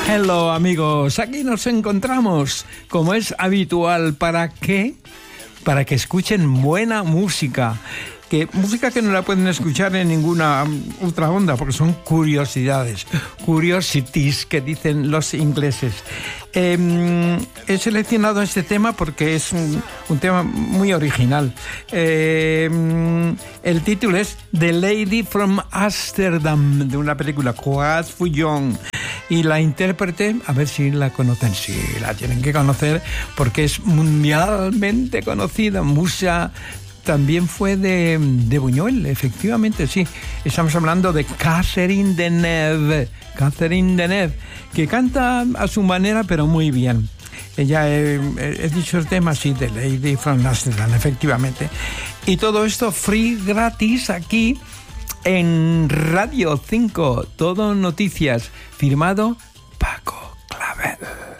Hello amigos, aquí nos encontramos, como es habitual, ¿para qué? Para que escuchen buena música. Música que no la pueden escuchar en ninguna otra onda, porque son curiosidades, curiosities, que dicen los ingleses. He seleccionado este tema porque es un tema muy original. El título es The Lady from Amsterdam, de una película, Claude Fillon. Y la intérprete, a ver si la conocen, sí, la tienen que conocer porque es mundialmente conocida. Musa también fue de Buñuel, efectivamente, sí. Estamos hablando de Catherine Deneuve. Catherine Deneuve, que canta a su manera, pero muy bien. Ella, he dicho el tema, sí, de Lady from Amsterdam, efectivamente. Y todo esto free, gratis, aquí en Radio 5, todo noticias, firmado